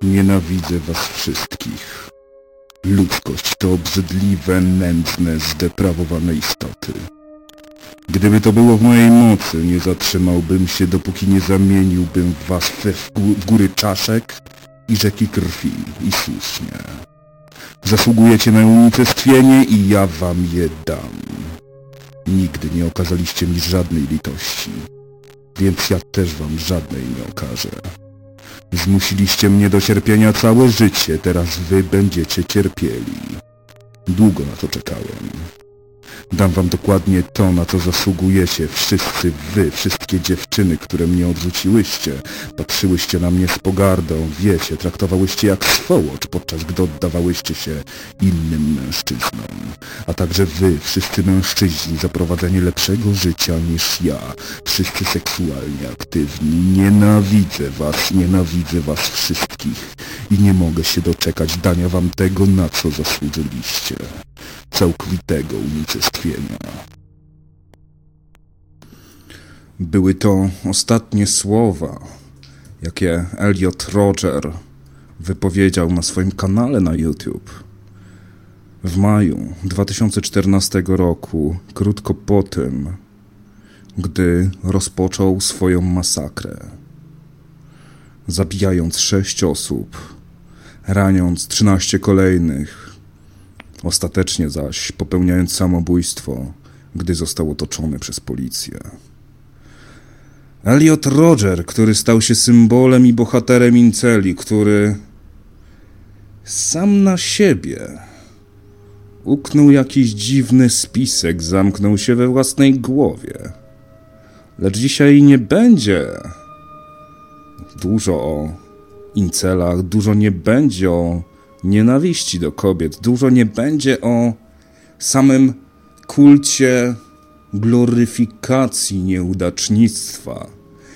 Nienawidzę was wszystkich. Ludzkość to obrzydliwe, nędzne, zdeprawowane istoty. Gdyby to było w mojej mocy, nie zatrzymałbym się, dopóki nie zamieniłbym was w góry czaszek i rzeki krwi. I słusznie. Zasługujecie na unicestwienie i ja wam je dam. Nigdy nie okazaliście mi żadnej litości, więc ja też wam żadnej nie okażę. Zmusiliście mnie do cierpienia całe życie, teraz wy będziecie cierpieli. Długo na to czekałem. Dam wam dokładnie to, na co zasługujecie, wszyscy wy, wszystkie dziewczyny, które mnie odrzuciłyście. Patrzyłyście na mnie z pogardą, wiecie, traktowałyście jak swołocz, podczas gdy oddawałyście się innym mężczyznom. A także wy, wszyscy mężczyźni, za prowadzenie lepszego życia niż ja, wszyscy seksualnie aktywni. Nienawidzę was wszystkich i nie mogę się doczekać dania wam tego, na co zasłużyliście. Całkowitego unicestwienia. Były to ostatnie słowa, jakie Elliot Rodger wypowiedział na swoim kanale na YouTube w maju 2014 roku, krótko po tym, gdy rozpoczął swoją masakrę, zabijając 6 osób, raniąc 13 kolejnych, ostatecznie zaś popełniając samobójstwo, gdy został otoczony przez policję. Elliot Rodger, który stał się symbolem i bohaterem inceli, który sam na siebie uknął jakiś dziwny spisek, zamknął się we własnej głowie. Lecz dzisiaj nie będzie dużo o incelach, dużo nie będzie o nienawiści do kobiet, dużo nie będzie o samym kulcie gloryfikacji nieudacznictwa,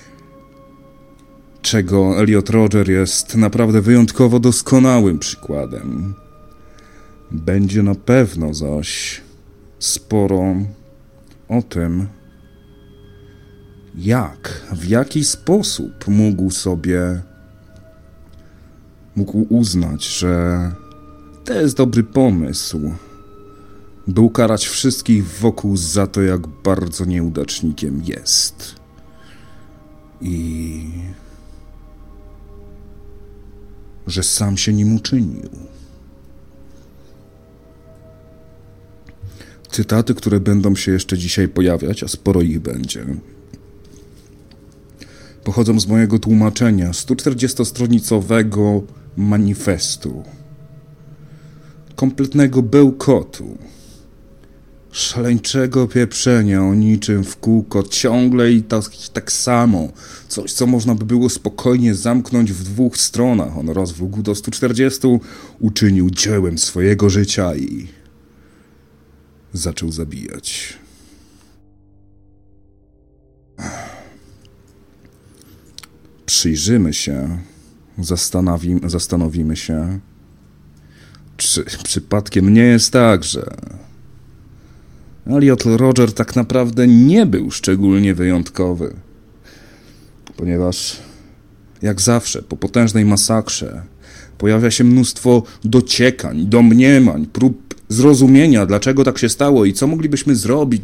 czego Elliot Rodger jest naprawdę wyjątkowo doskonałym przykładem. Będzie na pewno zaś sporo o tym, w jaki sposób mógł uznać, że to jest dobry pomysł, by ukarać wszystkich wokół za to, jak bardzo nieudacznikiem jest. I że sam się nim uczynił. Cytaty, które będą się jeszcze dzisiaj pojawiać, a sporo ich będzie, pochodzą z mojego tłumaczenia 140-stronicowego manifestu, kompletnego bełkotu, szaleńczego pieprzenia o niczym w kółko, ciągle i tak samo. Coś, co można by było spokojnie zamknąć w 2 stronach. On rozwlógł do 140, uczynił dziełem swojego życia i zaczął zabijać. Przyjrzymy się, zastanowimy się, czy przypadkiem nie jest tak, że Elliot Rodger tak naprawdę nie był szczególnie wyjątkowy, ponieważ jak zawsze po potężnej masakrze pojawia się mnóstwo dociekań, domniemań, prób zrozumienia, dlaczego tak się stało i co moglibyśmy zrobić,